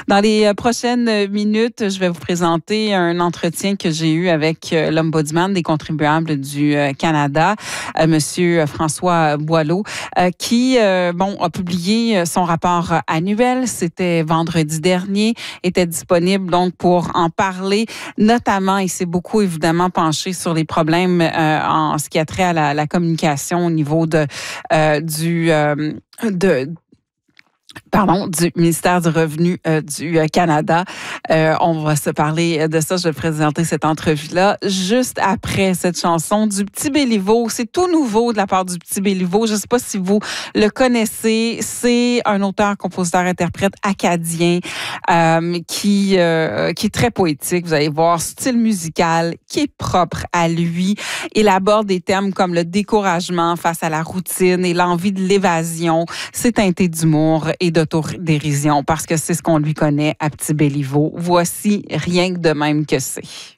Dans les prochaines minutes, je vais vous présenter un entretien que j'ai eu avec l'Ombudsman des contribuables du Canada, Monsieur François Boileau, qui a publié son rapport annuel. C'était vendredi dernier, était disponible donc pour en parler. Notamment, il s'est beaucoup évidemment penché sur les problèmes en ce qui a trait à la communication au niveau du ministère du Revenu du Canada. On va se parler de ça. Je vais présenter cette entrevue-là juste après cette chanson du Petit Béliveau. C'est tout nouveau de la part du Petit Béliveau. Je ne sais pas si vous le connaissez. C'est un auteur, compositeur, interprète acadien qui est très poétique. Vous allez voir, style musical qui est propre à lui. Il aborde des thèmes comme le découragement face à la routine et l'envie de l'évasion. C'est teinté d'humour et d'autodérision parce que c'est ce qu'on lui connaît à Petit Béliveau. Voici Rien que de même que c'est.